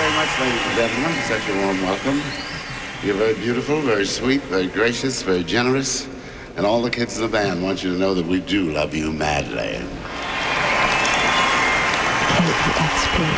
very much, ladies and gentlemen, for such a warm welcome. You're very beautiful, very sweet, very gracious, very generous, and all the kids in the band want you to know that we do love you madly. KEXP.